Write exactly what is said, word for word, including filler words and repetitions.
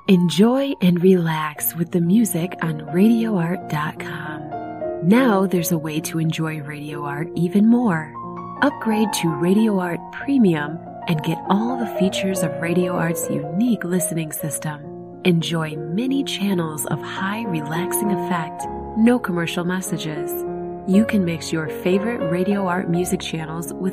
Enjoy and relax with the music on radio art dot com. Now there's a way to enjoy Radio Art even more. Upgrade to Radio Art Premium and get all the features of Radio Art's unique listening system. Enjoy many channels of high relaxing effect, no commercial messages. You can mix your favorite Radio Art music channels with